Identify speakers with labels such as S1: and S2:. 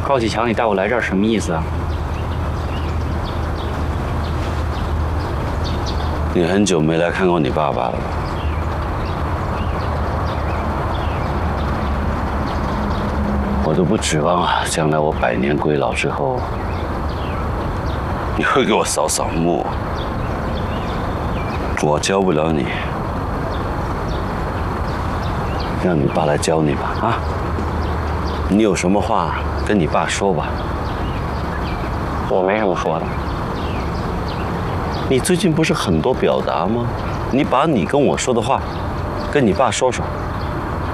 S1: 高启强，你带我来这儿什么意思啊？
S2: 你很久没来看过你爸爸了吧？我都不指望啊，将来我100年归老之后，你会给我扫扫墓。我教不了你，让你爸来教你吧，啊！你有什么话跟你爸说吧。
S1: 我没什么说的。
S2: 你最近不是很多表达吗？你把你跟我说的话，跟你爸说说。